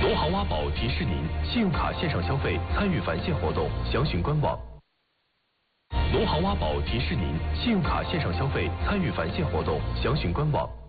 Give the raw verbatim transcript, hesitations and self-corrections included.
罗豪挖宝提示您：信用卡线上消费参与返现活动，详询官网。罗豪挖宝提示您：信用卡线上消费参与返现活动，详询官网。